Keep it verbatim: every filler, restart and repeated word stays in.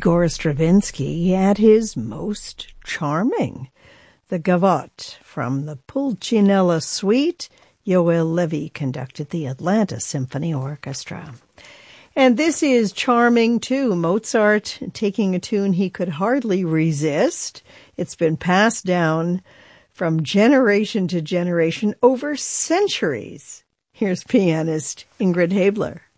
Igor Stravinsky at his most charming. The Gavotte from the Pulcinella Suite. Yoel Levy conducted the Atlanta Symphony Orchestra. And this is charming, too. Mozart taking a tune he could hardly resist. It's been passed down from generation to generation over centuries. Here's pianist Ingrid Haebler.